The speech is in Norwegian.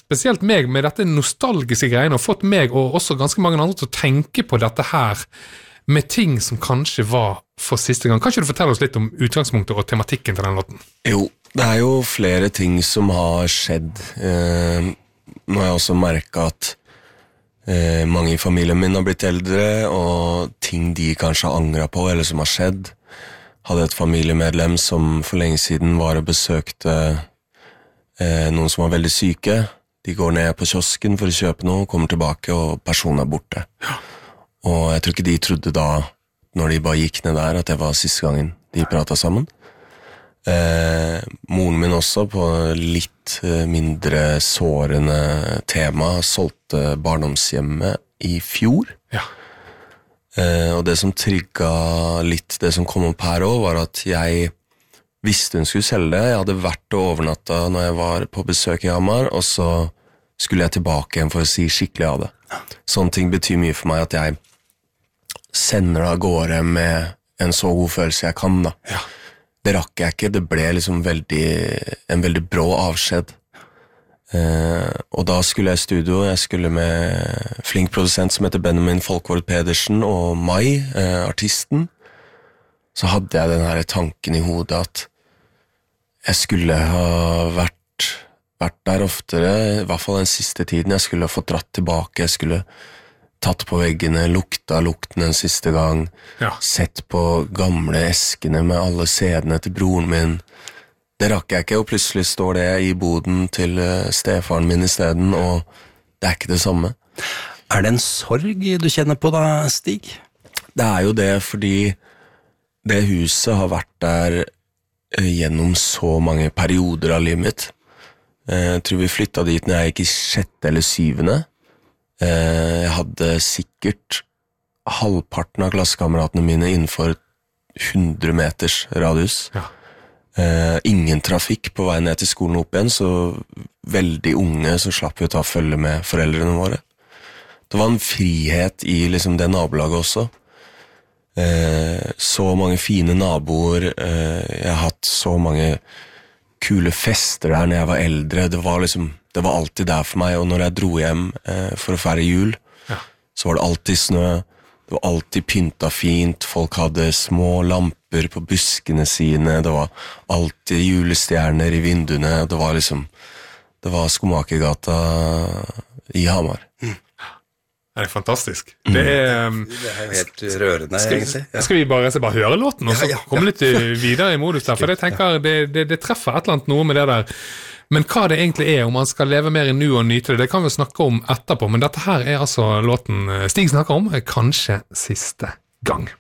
spesielt meg med dette nostalgiske greiene, og fått meg og også ganske mange andre til å tenke på dette her med ting som kanskje var for siste gang. Kan ikke du fortelle oss litt om utgangspunktet og tematikken til den låten? Jo, det jo flere ting som har skjedd. Nå har jeg også merket at mange i familien min har blitt eldre, og ting de kanskje har angret på, eller som har skjedd. Hadde et familiemedlem som for lenge siden var og besøkte noen som var veldig syke. De går ned på kiosken for å kjøpe noe, kommer tilbake, og personen borte. Ja. Og jeg tror ikke de trodde da, når de bare gikk ned der, at det var siste gangen de pratet sammen. Moren min også, på litt mindre sårende tema, solgte barndomshjemmet i fjor. Ja. Og det som trigget litt det som kom opp her også, var at jeg visste hun skulle selge det. Jeg hadde vært og overnattet når jeg var på besøk i Hamar, og så skulle jeg tilbake igjen for å si skikkelig av det. Sånne ting betyr mye for meg, at jeg sender det av gårde med en så god følelse jeg kan da. Ja. Det rakk jeg ikke, det ble liksom en veldig brå avskjed. Og da skulle jeg i studio, jeg skulle med flink produsent som heter Benjamin Folkvord Pedersen og Mai, artisten. Så hadde jeg den her tanken i hodet at jeg skulle ha vært der oftere, i hvert fall den siste tiden. Jeg skulle ha fått dratt tilbake, jeg skulle tatt på veggene, lukta lukten en siste gang, ja. Sett på gamle eskene med alle sedene til broren min. Det rakk jeg ikke, og plutselig står det i boden til stefaren min i stedet, og det ikke det samme. Det en sorg du kjenner på da, Stig? Det jo det, fordi det huset har vært der gjennom så mange perioder av livet mitt. Jeg tror vi flyttet dit når jeg gikk i 6. eller 7. Jeg hadde sikkert halvparten av klassekameratene mine innenfor 100 meters radius. Ja. Ingen trafikk på vei ned til skolen opp igjen, så veldig unge så slapp vi å ta følge med foreldrene våre. Det var en frihet i liksom det nabolaget også. Så mange fine naboer, jeg har hatt så mange kule fester der når jeg var eldre. Det var alltid der for meg, og når jeg dro hjem for å feire jul, ja. Så var det alltid snø, det var alltid pynta fint, folk hadde små lamper på buskene sine, det var alltid julestjerner i vinduene, det var Skomakergata i Hamar. Det fantastisk. Det helt rørende, egentlig. Ja. Skal vi bare høre låten, og så komme litt videre i modus der, for jeg tenker det treffer et eller annet noe med det der. Men hva det egentlig om man skal leve mer i nu og nyte det kan vi snakke om etterpå, men dette her altså låten Stig snakker om, kanskje siste gang.